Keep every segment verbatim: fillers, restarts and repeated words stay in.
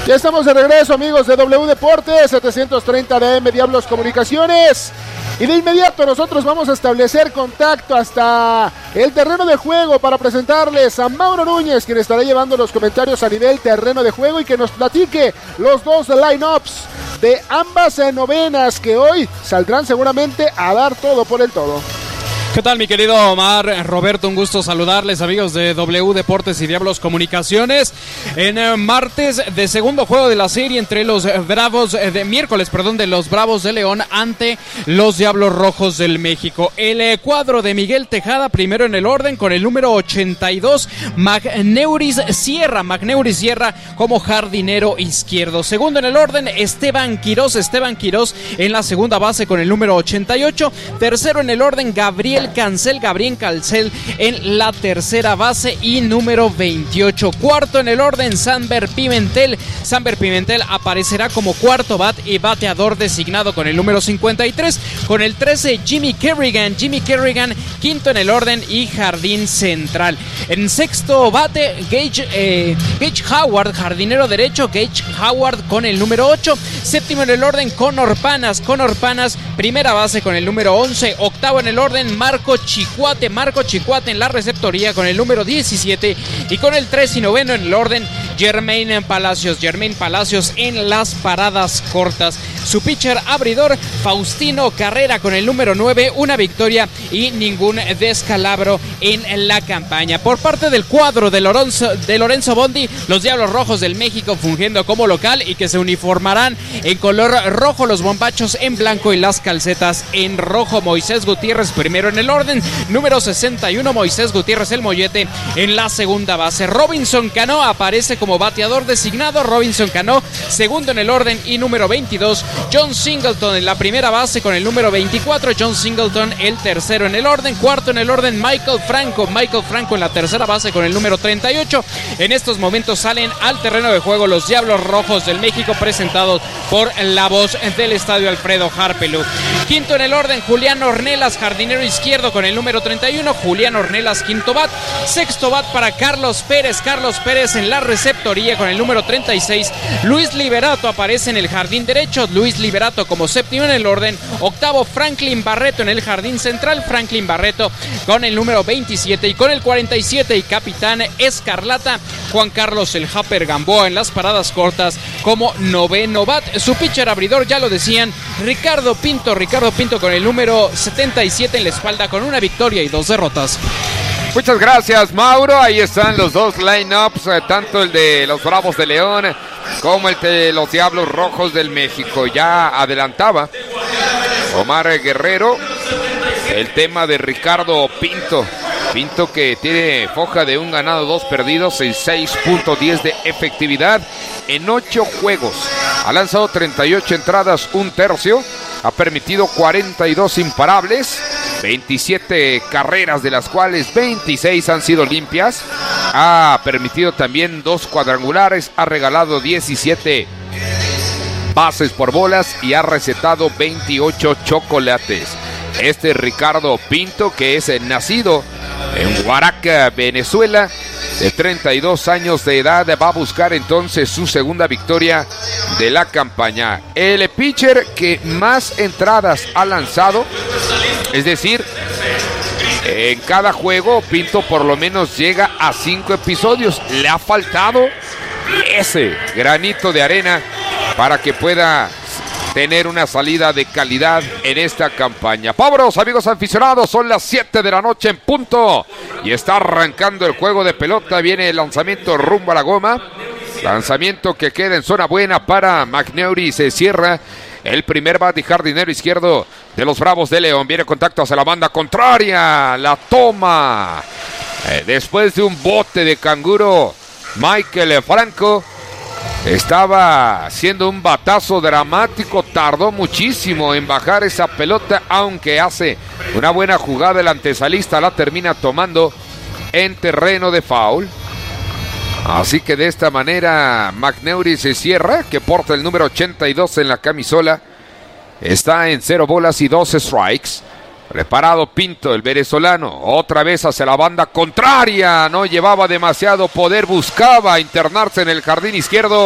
Ya estamos de regreso, amigos de W Deportes, setecientos treinta de A M Diablos Comunicaciones. Y de inmediato nosotros vamos a establecer contacto hasta el terreno de juego para presentarles a Mauro Núñez, quien estará llevando los comentarios a nivel terreno de juego y que nos platique los dos line-ups de ambas novenas que hoy saldrán seguramente a dar todo por el todo. ¿Qué tal, mi querido Omar? Roberto, un gusto saludarles, amigos de W Deportes y Diablos Comunicaciones. En eh, martes de segundo juego de la serie entre los Bravos, eh, de miércoles, perdón, de los Bravos de León ante los Diablos Rojos del México. El eh, cuadro de Miguel Tejada, primero en el orden, con el número ochenta y dos, Magneuris Sierra, Magneuris Sierra como jardinero izquierdo. Segundo en el orden, Esteban Quirós, Esteban Quirós en la segunda base con el número ochenta y ocho. Tercero en el orden, Gabriel Cancel, Gabriel Cancel en la tercera base y número veintiocho. Cuarto en el orden, Samber Pimentel. Samber Pimentel aparecerá como cuarto bat y bateador designado con el número cincuenta y tres. Con el trece, Jimmy Kerrigan. Jimmy Kerrigan, quinto en el orden y jardín central. En sexto bate, Gage, eh, Gage Howard, jardinero derecho. Gage Howard con el número ocho. Séptimo en el orden, Conor Panas. Conor Panas, primera base con el número once. Octavo en el orden, Marco Chicuate, Marco Chicuate en la receptoría con el número diecisiete. Y con el tres y noveno en el orden, Jermaine Palacios, Jermaine Palacios en las paradas cortas. Su pitcher abridor, Faustino Carrera con el número nueve, una victoria y ningún descalabro en la campaña. Por parte del cuadro de Lorenzo, de Lorenzo Bondi, los Diablos Rojos del México fungiendo como local y que se uniformarán en color rojo, los bombachos en blanco y las calcetas en rojo. Moisés Gutiérrez primero en el orden, número sesenta y uno, Moisés Gutiérrez el mollete en la segunda base. Robinson Cano aparece como bateador designado, Robinson Cano segundo en el orden y número veintidós, John Singleton en la primera base con el número veinticuatro, John Singleton el tercero en el orden. Cuarto en el orden, Michael Franco, Michael Franco en la tercera base con el número treinta y ocho. En estos momentos salen al terreno de juego los Diablos Rojos del México, presentados por la voz del estadio Alfredo Harpelú. Quinto en el orden, Julián Ornelas, jardinero izquierdo con el número treinta y uno, Julián Ornelas quinto bat. Sexto bat para Carlos Pérez, Carlos Pérez en la receptoría con el número treinta y seis. Luis Liberato aparece en el jardín derecho, Luis Liberato como séptimo en el orden. Octavo, Franklin Barreto en el jardín central, Franklin Barreto con el número veintisiete. Y con el cuarenta y siete y capitán escarlata, Juan Carlos el Happer Gamboa en las paradas cortas como noveno bat. Su pitcher abridor, ya lo decían, Ricardo Pinto, Ricardo Pinto con el número setenta y siete en la espalda con una victoria y dos derrotas. Muchas gracias, Mauro. Ahí están los dos line-ups, eh, tanto el de los Bravos de León como el de los Diablos Rojos del México. Ya adelantaba Omar Guerrero el tema de Ricardo Pinto. Pinto que tiene foja de un ganado, dos perdidos, en seis punto diez de efectividad en ocho juegos. Ha lanzado treinta y ocho entradas, un tercio. Ha permitido cuarenta y dos imparables, veintisiete carreras, de las cuales veintiséis han sido limpias. Ha permitido también dos cuadrangulares, ha regalado diecisiete bases por bolas y ha recetado veintiocho chocolates. Este Ricardo Pinto, que es nacido en Huaraca, Venezuela, de treinta y dos años de edad, va a buscar entonces su segunda victoria de la campaña. El pitcher que más entradas ha lanzado, es decir, en cada juego Pinto por lo menos llega a cinco episodios. Le ha faltado ese granito de arena para que pueda tener una salida de calidad en esta campaña. Vámonos, amigos aficionados, son las siete de la noche en punto y está arrancando el juego de pelota. Viene el lanzamiento rumbo a la goma, lanzamiento que queda en zona buena para Magneuris. Se cierra el primer bat y jardinero izquierdo de los Bravos de León. Viene contacto hacia la banda contraria, la toma eh, después de un bote de canguro. Michael Franco estaba haciendo un batazo dramático, tardó muchísimo en bajar esa pelota, aunque hace una buena jugada. El antesalista la termina tomando en terreno de foul. Así que de esta manera Magneuris se cierra, que porta el número ochenta y dos en la camisola. Está en cero bolas y dos strikes. Preparado Pinto, el venezolano, otra vez hacia la banda contraria, no llevaba demasiado poder, buscaba internarse en el jardín izquierdo,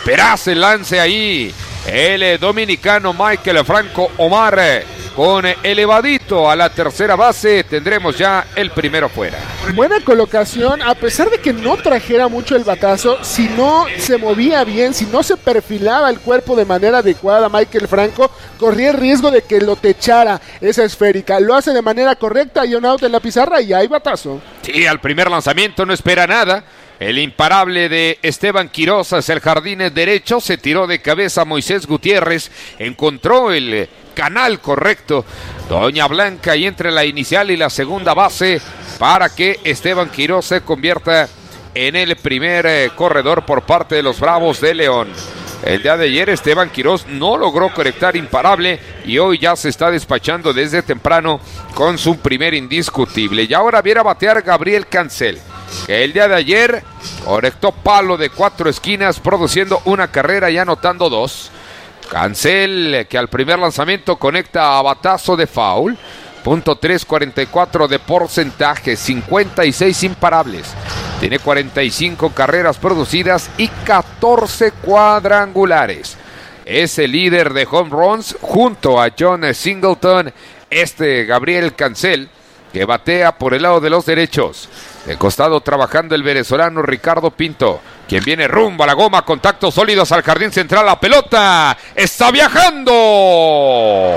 esperase el lance ahí. El dominicano Michael Franco Omar con elevadito a la tercera base. Tendremos ya el primero fuera. Buena colocación, a pesar de que no trajera mucho el batazo, si no se movía bien, si no se perfilaba el cuerpo de manera adecuada, Michael Franco corría el riesgo de que lo techara esa esférica. Lo hace de manera correcta y un out en la pizarra y hay batazo. Sí, al primer lanzamiento no espera nada. El imparable de Esteban Quiroz hacia el jardín derecho, se tiró de cabeza Moisés Gutiérrez, encontró el canal correcto, Doña Blanca, y entre la inicial y la segunda base para que Esteban Quiroz se convierta en el primer eh, corredor por parte de los Bravos de León. El día de ayer Esteban Quiroz no logró conectar imparable y hoy ya se está despachando desde temprano con su primer indiscutible. Y ahora viene a batear Gabriel Cancel, que el día de ayer conectó palo de cuatro esquinas, produciendo una carrera y anotando dos. Cancel, que al primer lanzamiento conecta a batazo de foul. punto trescientos cuarenta y cuatro de porcentaje, cincuenta y seis imparables. Tiene cuarenta y cinco carreras producidas y catorce cuadrangulares. Es el líder de home runs junto a John Singleton. Este Gabriel Cancel, que batea por el lado de los derechos. De costado trabajando el venezolano Ricardo Pinto, quien viene rumbo a la goma, contactos sólidos al jardín central, la pelota está viajando.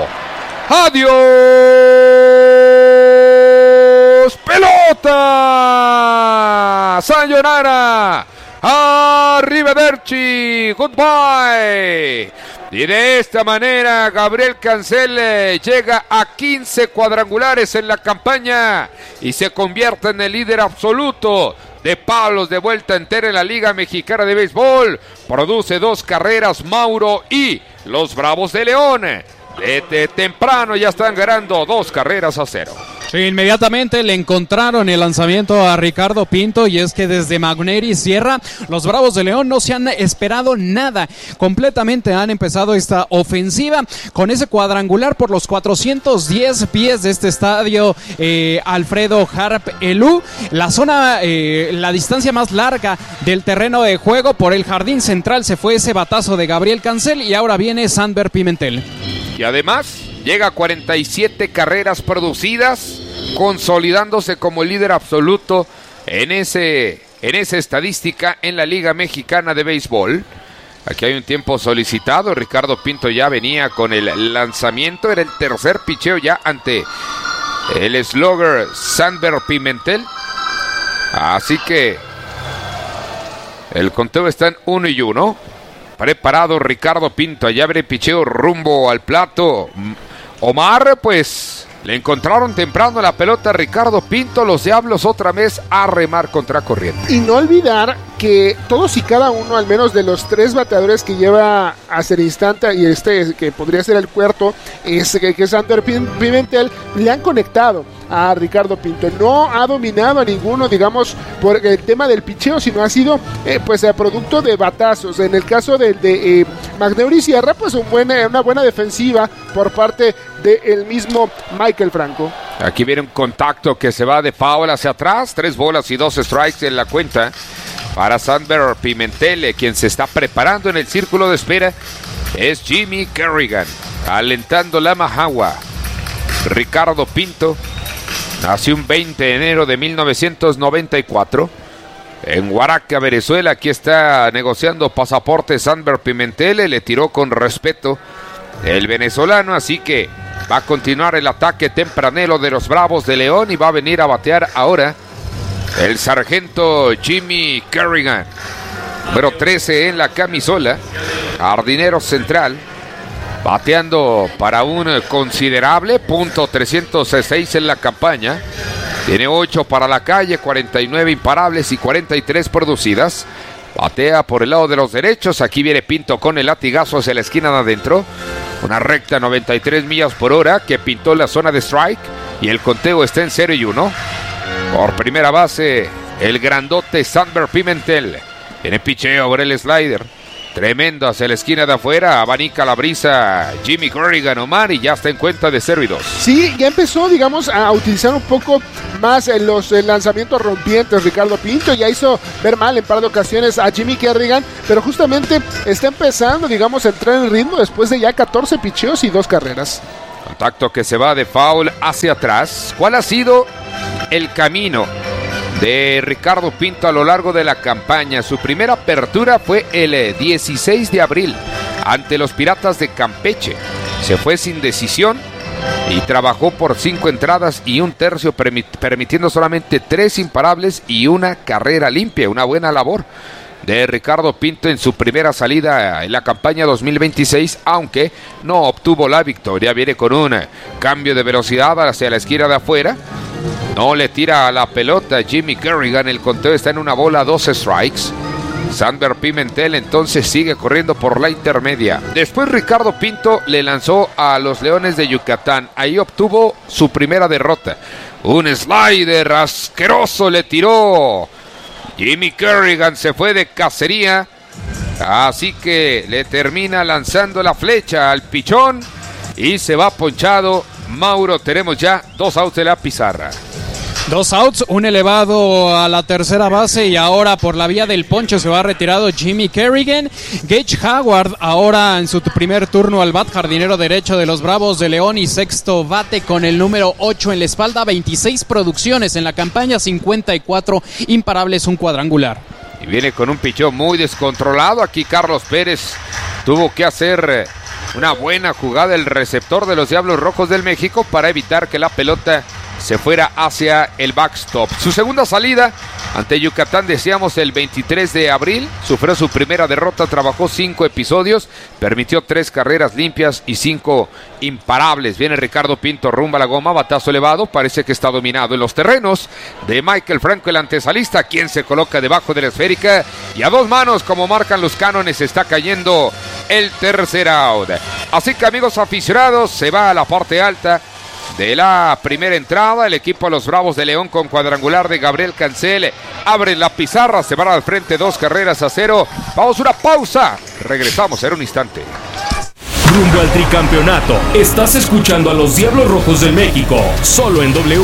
¡Adiós! ¡Pelota! ¡Sayonara! ¡Arrivederci! ¡Goodbye! Y de esta manera Gabriel Cancel llega a quince cuadrangulares en la campaña y se convierte en el líder absoluto de palos de vuelta entera en la Liga Mexicana de Béisbol. Produce dos carreras Mauro, y los Bravos de León desde temprano ya están ganando dos carreras a cero. Sí, inmediatamente le encontraron el lanzamiento a Ricardo Pinto, y es que desde Magneri Sierra los Bravos de León no se han esperado nada. Completamente han empezado esta ofensiva con ese cuadrangular por los cuatrocientos diez pies de este estadio eh, Alfredo Harp Elú. La zona, eh, la distancia más larga del terreno de juego, por el jardín central se fue ese batazo de Gabriel Cancel, y ahora viene Sanber Pimentel. Y además llega a cuarenta y siete carreras producidas, consolidándose como líder absoluto en ese en esa estadística en la Liga Mexicana de Béisbol. Aquí hay un tiempo solicitado. Ricardo Pinto ya venía con el lanzamiento, era el tercer picheo ya ante el slugger Sanber Pimentel. Así que el conteo está en uno y uno. Preparado Ricardo Pinto, allá abre picheo rumbo al plato. Omar, pues le encontraron temprano la pelota a Ricardo Pinto. Los Diablos otra vez a remar contra corriente. Y no olvidar que todos y cada uno, al menos de los tres bateadores que lleva a ser instante, y este que podría ser el cuarto, es que, que es Sanber Pimentel, le han conectado a Ricardo Pinto. No ha dominado a ninguno, digamos, por el tema del picheo, sino ha sido eh, pues el producto de batazos. En el caso de, de eh, Magneuris Sierra, pues un buen, una buena defensiva por parte del mismo Michael Franco. Aquí viene un contacto que se va de foul hacia atrás, tres bolas y dos strikes en la cuenta para Sanber Pimentel. Quien se está preparando en el círculo de espera es Jimmy Kerrigan, alentando la majagua. Ricardo Pinto nació un veinte de enero de mil novecientos noventa y cuatro en Huaraca, Venezuela. Aquí está negociando pasaporte Sanber Pimentel. Le tiró con respeto el venezolano, así que va a continuar el ataque tempranero de los Bravos de León, y va a venir a batear ahora el sargento Jimmy Kerrigan, número trece en la camisola, jardinero central, bateando para un considerable punto trescientos seis en la campaña. Tiene ocho para la calle, cuarenta y nueve imparables y cuarenta y tres producidas. Batea por el lado de los derechos. Aquí viene Pinto con el latigazo hacia la esquina de adentro. Una recta noventa y tres millas por hora que pintó la zona de strike, y el conteo está en cero y uno. Por primera base, el grandote Sanber Pimentel. Viene picheo, abre el slider. Tremendo hacia la esquina de afuera, abanica la brisa Jimmy Corrigan, Omar, y ya está en cuenta de cero y dos. Sí, ya empezó, digamos, a utilizar un poco más en los eh, lanzamientos rompientes Ricardo Pinto. Ya hizo ver mal en par de ocasiones a Jimmy Kerrigan, pero justamente está empezando, digamos, a entrar en ritmo después de ya catorce picheos y dos carreras. Contacto que se va de foul hacia atrás. ¿Cuál ha sido el camino de Ricardo Pinto a lo largo de la campaña? Su primera apertura fue el dieciséis de abril ante los Piratas de Campeche. Se fue sin decisión y trabajó por cinco entradas y un tercio, permit- permitiendo solamente tres imparables y una carrera limpia. Una buena labor de Ricardo Pinto en su primera salida en la campaña dos mil veintiséis, aunque no obtuvo la victoria. Viene con un cambio de velocidad hacia la esquina de afuera. No le tira a la pelota Jimmy Kerrigan. El conteo está en una bola, dos strikes. Sander Pimentel entonces sigue corriendo por la intermedia. Después Ricardo Pinto le lanzó a los Leones de Yucatán. Ahí obtuvo su primera derrota. Un slider asqueroso le tiró Jimmy Kerrigan, se fue de cacería. Así que le termina lanzando la flecha al pichón y se va ponchado. Mauro, tenemos ya dos outs de la pizarra. Dos outs, un elevado a la tercera base y ahora por la vía del poncho se va retirado Jimmy Kerrigan. Gage Howard ahora en su primer turno al bat, jardinero derecho de los Bravos de León y sexto bate con el número ocho en la espalda. veintiséis producciones en la campaña, cincuenta y cuatro imparables, un cuadrangular. Y viene con un pichón muy descontrolado. Aquí Carlos Pérez tuvo que hacer una buena jugada el receptor de los Diablos Rojos del México para evitar que la pelota se fuera hacia el backstop. Su segunda salida ante Yucatán, decíamos, el veintitrés de abril. Sufrió su primera derrota, trabajó cinco episodios, permitió tres carreras limpias y cinco imparables. Viene Ricardo Pinto rumbo a la goma, batazo elevado, parece que está dominado en los terrenos de Michael Franco, el antesalista, quien se coloca debajo de la esférica y a dos manos, como marcan los cánones, está cayendo el tercer out. Así que, amigos aficionados, se va a la parte alta de la primera entrada. El equipo de los Bravos de León con cuadrangular de Gabriel Cancel abre la pizarra, se van al frente dos carreras a cero. Vamos a una pausa, regresamos en un instante. Rumbo al tricampeonato, estás escuchando a los Diablos Rojos del México, solo en W.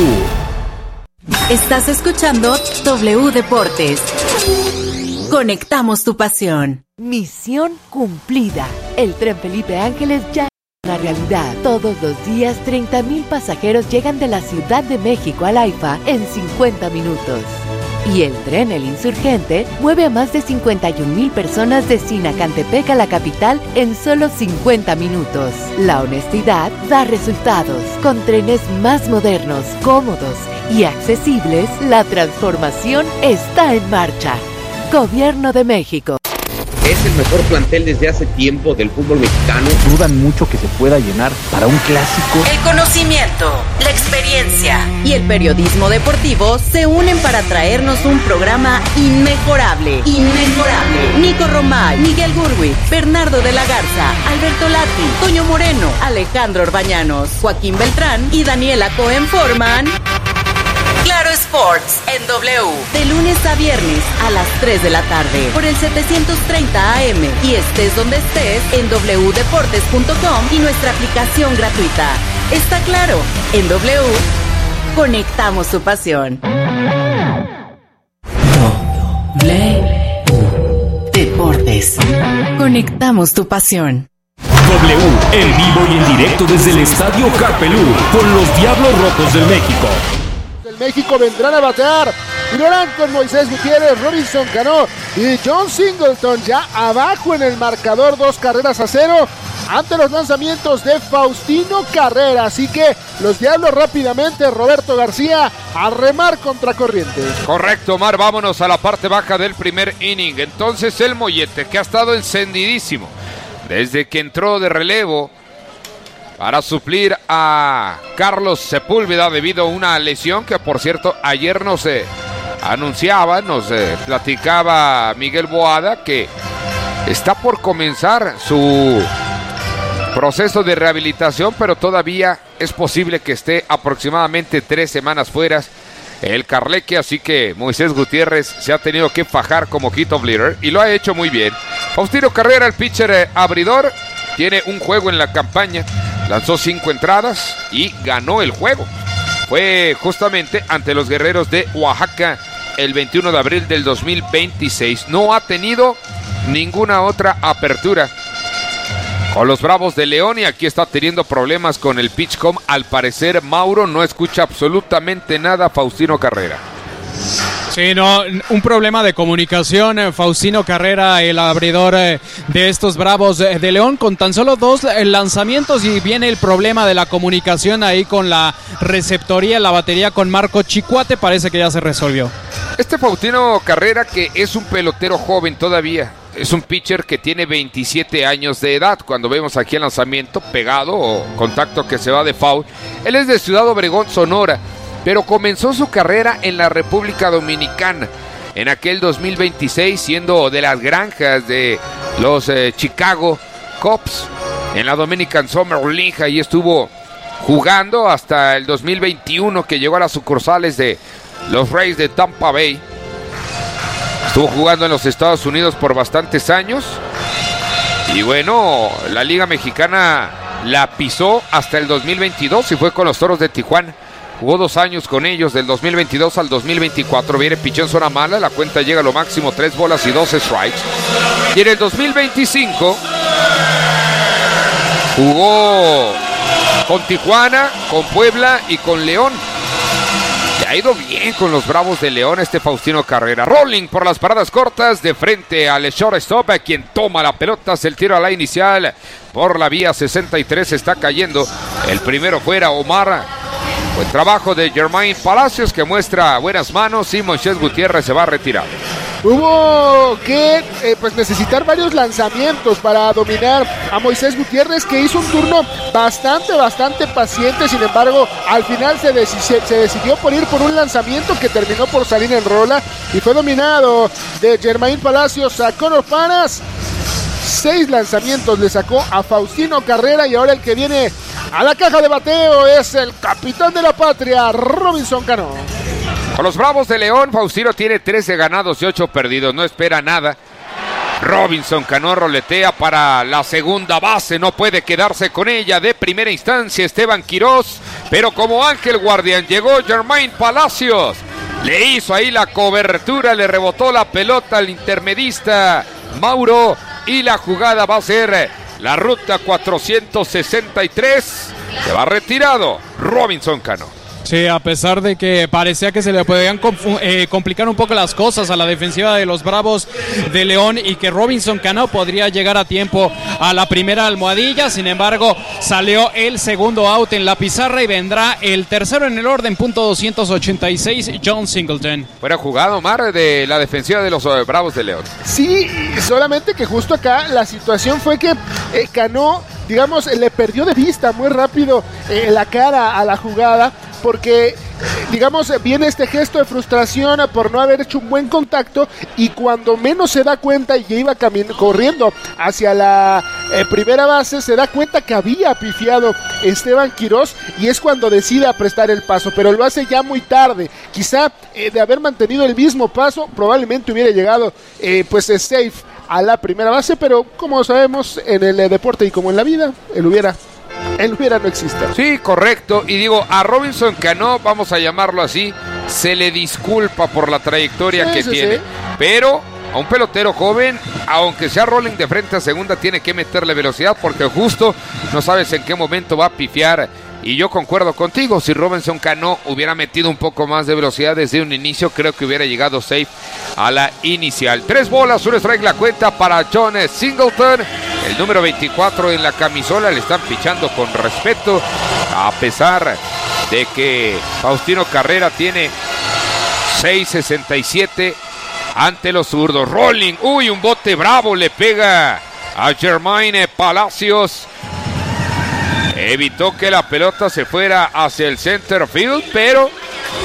Estás escuchando W Deportes. Conectamos tu pasión. Misión cumplida. El tren Felipe Ángeles ya una realidad. Todos los días treinta mil pasajeros llegan de la Ciudad de México al AIFA en cincuenta minutos. Y el tren El Insurgente mueve a más de cincuenta y un mil personas de Sinacantepec a la capital en solo cincuenta minutos. La honestidad da resultados. Con trenes más modernos, cómodos y accesibles, la transformación está en marcha. Gobierno de México. Es el mejor plantel desde hace tiempo del fútbol mexicano. Dudan mucho que se pueda llenar para un clásico. El conocimiento, la experiencia y el periodismo deportivo se unen para traernos un programa inmejorable. Inmejorable. Nico Romay, Miguel Gurwi, Bernardo de la Garza, Alberto Lati, Toño Moreno, Alejandro Orbañanos, Joaquín Beltrán y Daniela Cohen forman Claro Sports en W, de lunes a viernes a las tres de la tarde por el setecientos treinta A M y estés donde estés en doble u deportes punto com y nuestra aplicación gratuita. Está claro, en W conectamos su pasión. W Deportes. Conectamos tu pasión. W, en vivo y en directo desde el Estadio Carpelú, con los Diablos Rojos del México. El México vendrán a batear. Mirarán con Moisés Gutiérrez, Robinson Cano y John Singleton ya abajo en el marcador, dos carreras a cero ante los lanzamientos de Faustino Carrera. Así que los Diablos rápidamente, Roberto García, a remar contra corriente. Correcto, Omar, vámonos a la parte baja del primer inning. Entonces el Mollete, que ha estado encendidísimo desde que entró de relevo para suplir a Carlos Sepúlveda debido a una lesión que, por cierto, ayer nos eh, anunciaba, nos eh, platicaba Miguel Boada que está por comenzar su proceso de rehabilitación, pero todavía es posible que esté aproximadamente tres semanas fuera el Carleque, así que Moisés Gutiérrez se ha tenido que fajar como hit of leader y lo ha hecho muy bien. Faustino Carrera, el pitcher eh, abridor, tiene un juego en la campaña, lanzó cinco entradas y ganó el juego. Fue justamente ante los Guerreros de Oaxaca el veintiuno de abril del dos mil veintiséis. No ha tenido ninguna otra apertura con los Bravos de León, y aquí está teniendo problemas con el PitchCom. Al parecer Mauro no escucha absolutamente nada a Faustino Carrera. Sí, no, un problema de comunicación. Faustino Carrera, el abridor eh, de estos Bravos de, de León, con tan solo dos eh, lanzamientos, y viene el problema de la comunicación ahí con la receptoría, la batería con Marco Chicuate. Parece que ya se resolvió. Este Faustino Carrera, que es un pelotero joven todavía, es un pitcher que tiene veintisiete años de edad. Cuando vemos aquí el lanzamiento pegado o contacto que se va de foul, él es de Ciudad Obregón, Sonora, pero comenzó su carrera en la República Dominicana en aquel dos mil veintiséis, siendo de las granjas de los eh, Chicago Cubs en la Dominican Summer League. Ahí estuvo jugando hasta el dos mil veintiuno, que llegó a las sucursales de los Rays de Tampa Bay. Estuvo jugando en los Estados Unidos por bastantes años, y bueno, la Liga Mexicana la pisó hasta el dos mil veintidós y fue con los Toros de Tijuana. Jugó dos años con ellos, del dos mil veintidós al dos mil veinticuatro. Viene pichó en zona mala, la cuenta llega a lo máximo tres bolas y doce strikes. Y en el dos mil veinticinco jugó con Tijuana, con Puebla y con León. Le ha ido bien con los Bravos de León este Faustino Carrera. Rolling por las paradas cortas, de frente al shortstop, a quien toma la pelota, se el tiro a la inicial por la vía sesenta y tres, está cayendo. El primero fuera Omar. Buen trabajo de Jermaine Palacios, que muestra buenas manos, y Moisés Gutiérrez se va a retirar. Hubo que eh, pues necesitar varios lanzamientos para dominar a Moisés Gutiérrez, que hizo un turno bastante, bastante paciente. Sin embargo, al final se, deci- se decidió por ir por un lanzamiento que terminó por salir en rola, y fue dominado de Jermaine Palacios a Conor Panas. Seis lanzamientos le sacó a Faustino Carrera, y ahora el que viene a la caja de bateo es el capitán de la patria, Robinson Cano. Con los Bravos de León, Faustino tiene trece ganados y ocho perdidos, no espera nada. Robinson Cano roletea para la segunda base, no puede quedarse con ella. De primera instancia Esteban Quirós, pero como ángel guardián llegó Jermaine Palacios. Le hizo ahí la cobertura, le rebotó la pelota al intermedista Mauro, y la jugada va a ser la ruta cuatrocientos sesenta y tres. Se va retirado Robinson Cano. Sí, a pesar de que parecía que se le podían confu- eh, complicar un poco las cosas a la defensiva de los Bravos de León, y que Robinson Cano podría llegar a tiempo a la primera almohadilla. Sin embargo, salió el segundo out en la pizarra, y vendrá el tercero en el orden, punto doscientos ochenta y seis, John Singleton. Fuera jugado, Omar, de la defensiva de los eh, Bravos de León. Sí, solamente que justo acá la situación fue que eh, Cano, digamos, le perdió de vista muy rápido eh, la cara a la jugada, porque, digamos, viene este gesto de frustración por no haber hecho un buen contacto, y cuando menos se da cuenta, y iba camin- corriendo hacia la eh, primera base, se da cuenta que había pifiado Esteban Quirós, y es cuando decide prestar el paso, pero lo hace ya muy tarde. Quizá eh, de haber mantenido el mismo paso, probablemente hubiera llegado eh, pues safe a la primera base, pero como sabemos, en el eh, deporte y como en la vida, el hubiera El hubiera no existe. Sí, correcto. Y digo, a Robinson Cano, vamos a llamarlo así, se le disculpa por la trayectoria sí, que sí, tiene. Sí. Pero a un pelotero joven, aunque sea rolling de frente a segunda, tiene que meterle velocidad, porque justo no sabes en qué momento va a pifiar. Y yo concuerdo contigo, si Robinson Cano hubiera metido un poco más de velocidad desde un inicio, creo que hubiera llegado safe a la inicial. Tres bolas, un strike la cuenta para John Singleton. El número veinticuatro en la camisola, le están pichando con respeto, a pesar de que Faustino Carrera tiene seis sesenta y siete ante los zurdos. Rolling, uy, un bote bravo le pega a Jermaine Palacios. Evitó que la pelota se fuera hacia el center field, pero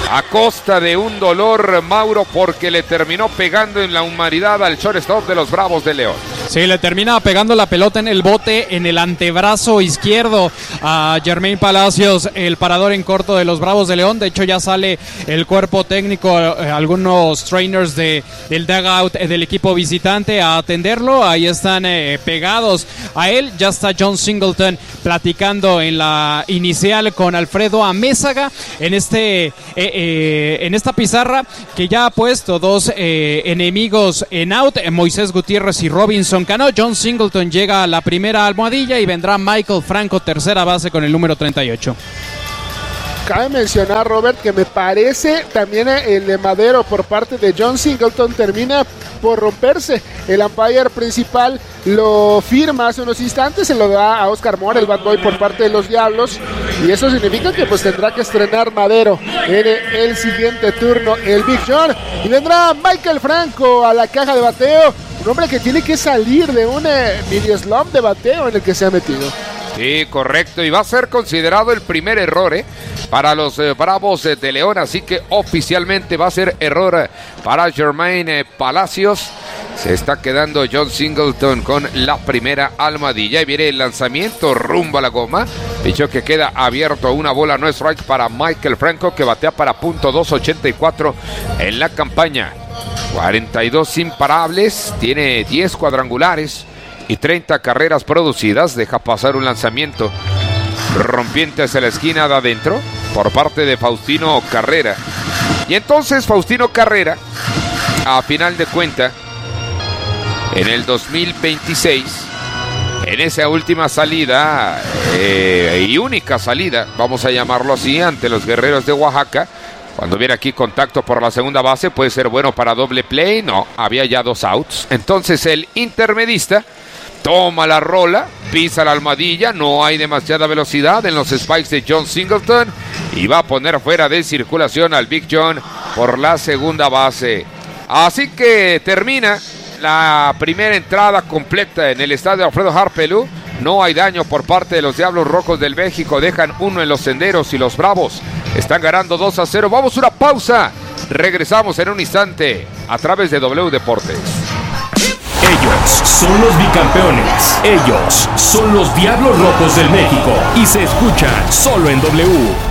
a costa de un dolor, Mauro, porque le terminó pegando en la humanidad al shortstop de los Bravos de León. Sí, le termina pegando la pelota en el bote, en el antebrazo izquierdo a Jermaine Palacios, el parador en corto de los Bravos de León. De hecho, ya sale el cuerpo técnico, eh, algunos trainers de, del dugout eh, del equipo visitante a atenderlo. Ahí están eh, pegados a él. Ya está John Singleton platicando en la inicial con Alfredo Amézaga en este eh, eh, en esta pizarra que ya ha puesto dos eh, enemigos en out, eh, Moisés Gutiérrez y Robinson Cano. John Singleton llega a la primera almohadilla y vendrá Michael Franco, tercera base con el número treinta y ocho. Cabe mencionar, Robert, que me parece también el de Madero por parte de John Singleton termina por romperse. El umpire principal lo firma hace unos instantes, se lo da a Oscar Mora, el bad boy por parte de los Diablos, y eso significa que pues tendrá que estrenar Madero en el siguiente turno, el Big John, y vendrá Michael Franco a la caja de bateo, un hombre que tiene que salir de un eh, mini slump de bateo en el que se ha metido. Sí, correcto, y va a ser considerado el primer error eh, para los eh, Bravos eh, de León, así que oficialmente va a ser error eh, para Jermaine eh, Palacios. Se está quedando John Singleton con la primera almohadilla y viene el lanzamiento rumbo a la goma. Dicho que queda abierto una bola no strike para Michael Franco, que batea para punto dos ochenta y cuatro en la campaña. cuarenta y dos imparables, tiene diez cuadrangulares y treinta carreras producidas. Deja pasar un lanzamiento rompiente hacia la esquina de adentro por parte de Faustino Carrera. Y entonces Faustino Carrera, a final de cuenta, en el dos mil veintiséis, en esa última salida eh, y única salida, vamos a llamarlo así, ante los Guerreros de Oaxaca, cuando viene aquí contacto por la segunda base, puede ser bueno para doble play. No, había ya dos outs. Entonces el intermedista toma la rola, pisa la almohadilla, no hay demasiada velocidad en los spikes de John Singleton y va a poner fuera de circulación al Big John por la segunda base. Así que termina la primera entrada completa en el estadio Alfredo Harpelú. No hay daño por parte de los Diablos Rojos del México, dejan uno en los senderos y los Bravos están ganando dos a cero. Vamos a una pausa, regresamos en un instante a través de W Deportes. Ellos son los bicampeones. Ellos son los Diablos Rojos del México. Y se escuchan solo en W.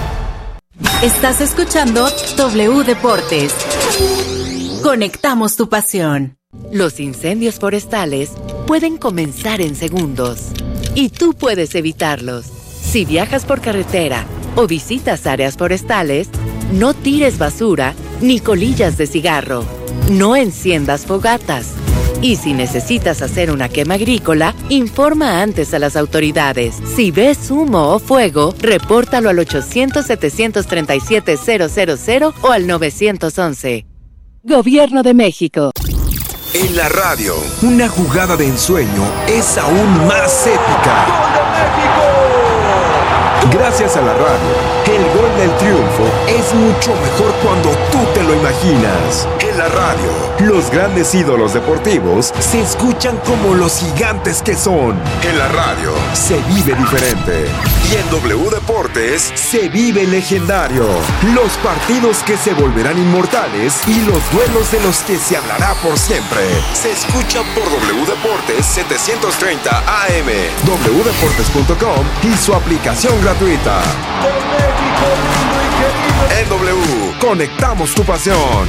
Estás escuchando W Deportes. Conectamos tu pasión. Los incendios forestales pueden comenzar en segundos. Y tú puedes evitarlos. Si viajas por carretera o visitas áreas forestales, no tires basura ni colillas de cigarro. No enciendas fogatas. Y si necesitas hacer una quema agrícola, informa antes a las autoridades. Si ves humo o fuego, repórtalo al ochocientos, setecientos treinta y siete, cero cero cero o al nueve once. Gobierno de México. En la radio, una jugada de ensueño es aún más épica. ¡Gol de México! Gracias a la radio, el gol del triunfo es mucho mejor cuando tú te lo imaginas. En la radio, los grandes ídolos deportivos se escuchan como los gigantes que son. En la radio, se vive diferente. Y en W Deportes, se vive legendario. Los partidos que se volverán inmortales y los duelos de los que se hablará por siempre. Se escuchan por W Deportes setecientos treinta A M, w deportes punto com y su aplicación gratuita. En W, conectamos tu pasión.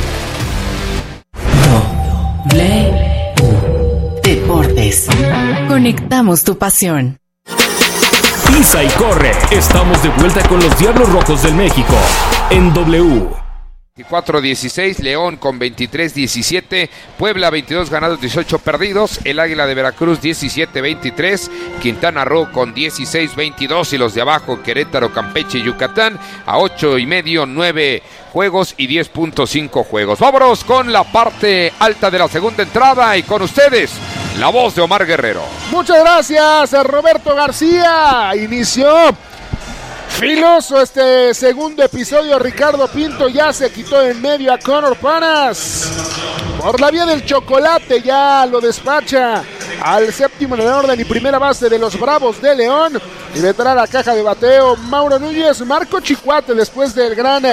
W Deportes. Conectamos tu pasión. Pisa y corre. Estamos de vuelta con los Diablos Rojos del México en W. veinticuatro dieciséis, León con veintitrés diecisiete, Puebla veintidós ganados, dieciocho perdidos, el Águila de Veracruz diecisiete veintitrés, Quintana Roo con dieciséis veintidós y los de abajo Querétaro, Campeche y Yucatán a ocho y medio, nueve juegos y diez punto cinco juegos. Vámonos con la parte alta de la segunda entrada y con ustedes la voz de Omar Guerrero. Muchas gracias a Roberto García. Inició filoso este segundo episodio. Ricardo Pinto ya se quitó en medio a Connor Panas. Por la vía del chocolate ya lo despacha al séptimo en el orden y primera base de los Bravos de León. Y vendrá la caja de bateo Mauro Núñez. Marco Chicuate después del gran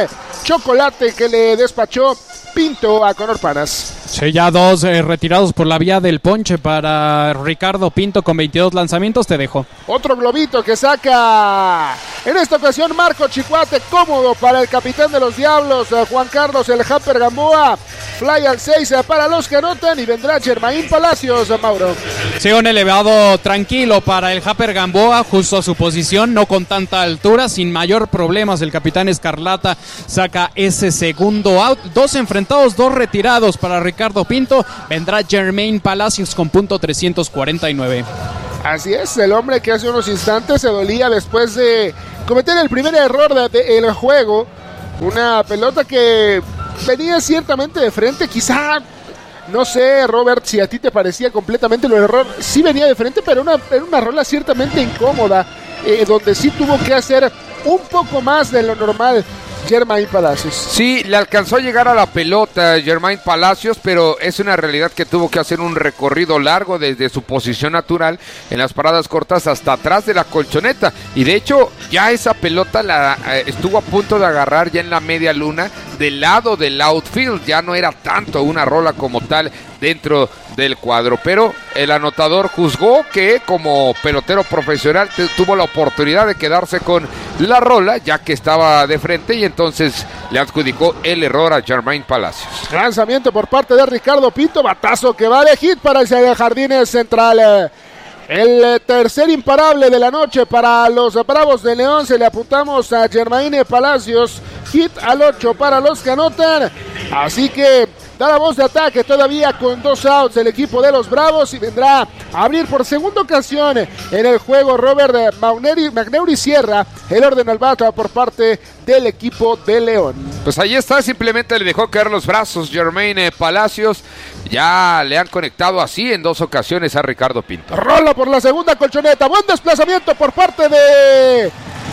chocolate que le despachó Pinto a Conor Panas. Sí, ya dos eh, retirados por la vía del ponche para Ricardo Pinto con veintidós lanzamientos, te dejo. Otro globito que saca en esta ocasión Marco Chicuate, cómodo para el capitán de los Diablos, Juan Carlos el Japper Gamboa. Fly al seis para los que anotan y vendrá Germain Palacios, Mauro. Sí, un elevado tranquilo para el Japper Gamboa, justo a su posición, no con tanta altura, sin mayor problemas. El capitán Escarlata saca ese segundo out. Dos enfrentados, dos retirados para Ricardo Pinto. Vendrá Germain Palacios con punto trescientos cuarenta y nueve. Así es, el hombre que hace unos instantes se dolía después de cometer el primer error del de, de juego. Una pelota que venía ciertamente de frente, quizá, no sé, Robert, si a ti te parecía completamente lo error. Sí venía de frente, pero una, era una rola ciertamente incómoda, eh, donde sí tuvo que hacer un poco más de lo normal Germain Palacios. Sí, le alcanzó a llegar a la pelota Germain Palacios, pero es una realidad que tuvo que hacer un recorrido largo desde su posición natural en las paradas cortas hasta atrás de la colchoneta, y de hecho ya esa pelota la eh, estuvo a punto de agarrar ya en la media luna del lado del outfield. Ya no era tanto una rola como tal dentro del cuadro, pero el anotador juzgó que como pelotero profesional te, tuvo la oportunidad de quedarse con la rola ya que estaba de frente, y entonces le adjudicó el error a Germain Palacios. Lanzamiento por parte de Ricardo Pinto, batazo que va de hit para el Jardines Central. El tercer imparable de la noche para los Bravos de León. Se le apuntamos a Germain Palacios, hit al ocho para los que anotan, así que da la voz de ataque todavía con dos outs el equipo de los Bravos, y vendrá a abrir por segunda ocasión en el juego Robert Magneuri Sierra el orden al bate por parte del equipo de León. Pues ahí está, simplemente le dejó caer los brazos Germain Palacios. Ya le han conectado así en dos ocasiones a Ricardo Pinto. Rola por la segunda colchoneta, buen desplazamiento por parte de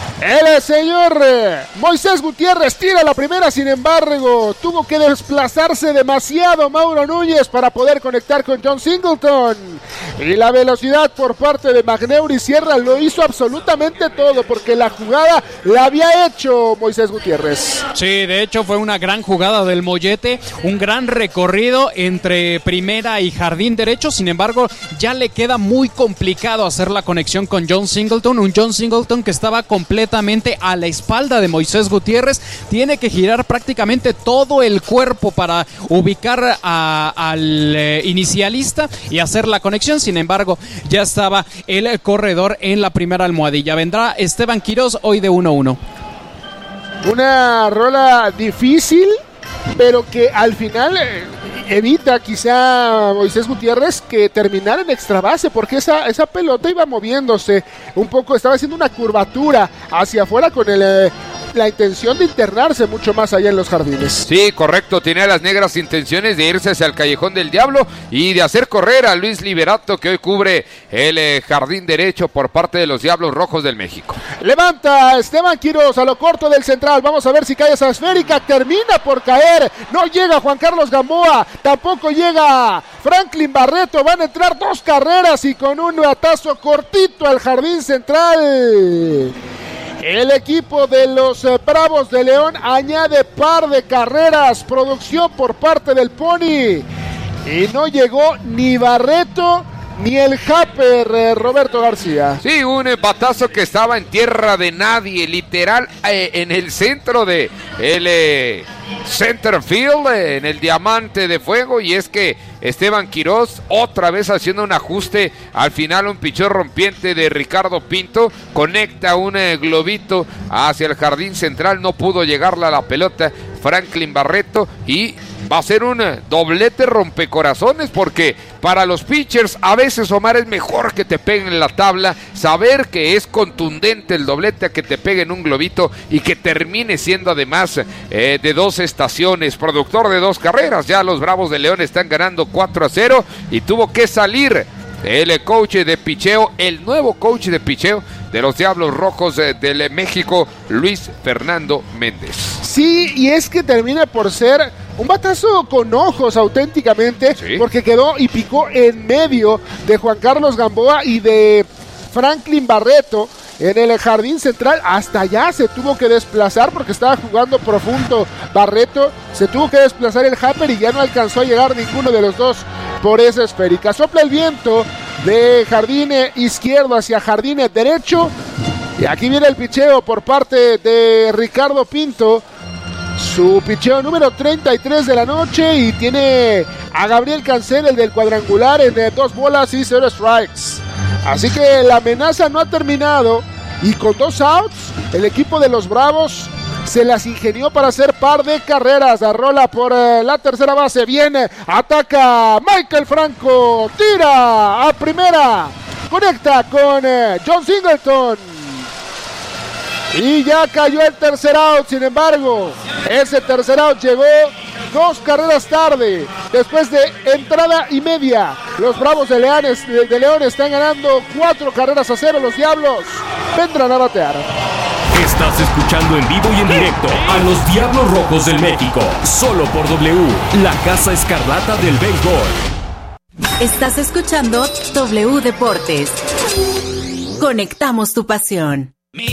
el señor Moisés Gutiérrez. Tira la primera, sin embargo tuvo que desplazarse demasiado Mauro Núñez para poder conectar con John Singleton, y la velocidad por parte de Magneuri Sierra lo hizo absolutamente todo, porque la jugada la había hecho Moisés Gutiérrez. Sí, de hecho fue una gran jugada del Mollete, un gran recorrido entre primera y jardín derecho. Sin embargo, ya le queda muy complicado hacer la conexión con John Singleton, un John Singleton que estaba completamente a la espalda de Moisés Gutiérrez. Tiene que girar prácticamente todo el cuerpo para ubicar a, al eh, inicialista y hacer la conexión. Sin embargo, ya estaba el corredor en la primera almohadilla. Vendrá Esteban Quirós hoy de uno uno. Una rola difícil, pero que al final eh, evita quizá Moisés Gutiérrez que terminara en extra base, porque esa, esa pelota iba moviéndose un poco, estaba haciendo una curvatura hacia afuera con el... Eh, la intención de internarse mucho más allá en los jardines. Sí, correcto, tenía las negras intenciones de irse hacia el Callejón del Diablo y de hacer correr a Luis Liberato, que hoy cubre el eh, jardín derecho por parte de los Diablos Rojos del México. Levanta Esteban Quirós a lo corto del central, vamos a ver si cae esa esférica, termina por caer, no llega Juan Carlos Gamboa, tampoco llega Franklin Barreto, van a entrar dos carreras y con un batazo cortito al jardín central. El equipo de los eh, Bravos de León añade par de carreras, producción por parte del Pony, y no llegó ni Barreto ni el Japper, eh, Roberto García. Sí, un eh, batazo que estaba en tierra de nadie, literal eh, en el centro de el eh, center field, eh, en el diamante de fuego, y es que Esteban Quirós otra vez haciendo un ajuste, al final un pichón rompiente de Ricardo Pinto, conecta un eh, globito hacia el jardín central, no pudo llegarle a la pelota Franklin Barreto, y va a ser un eh, doblete rompecorazones, porque para los pitchers a veces, Omar, es mejor que te peguen en la tabla, saber que es contundente el doblete a que te peguen un globito y que termine siendo además eh, de dos estaciones, productor de dos carreras. Ya los Bravos de León están ganando cuatro a cero y tuvo que salir el coach de picheo, el nuevo coach de picheo de los Diablos Rojos de, de México, Luis Fernando Méndez. Sí, y es que termina por ser un batazo con ojos auténticamente, ¿sí? Porque quedó y picó en medio de Juan Carlos Gamboa y de Franklin Barreto, en el jardín central. Hasta allá se tuvo que desplazar porque estaba jugando profundo Barreto. Se tuvo que desplazar el Happer y ya no alcanzó a llegar ninguno de los dos por esa esférica. Sopla el viento de jardín izquierdo hacia jardín derecho. Y aquí viene el picheo por parte de Ricardo Pinto. Su picheo número treinta y tres de la noche. Y tiene a Gabriel Cancel, el del cuadrangular, en dos bolas y cero strikes. Así que la amenaza no ha terminado. Y con dos outs, el equipo de los Bravos se las ingenió para hacer par de carreras. La rola por eh, la tercera base. Viene, ataca Michael Franco. Tira a primera. Conecta con eh, John Singleton. Y ya cayó el tercer out. Sin embargo, ese tercer out llegó dos carreras tarde. Después de entrada y media, los Bravos de, Leones, de, de León están ganando cuatro carreras a cero. Los Diablos vendrán a batear. Estás escuchando en vivo y en directo a los Diablos Rojos del México. Solo por W, la Casa Escarlata del Béisbol. Estás escuchando W Deportes. Conectamos tu pasión.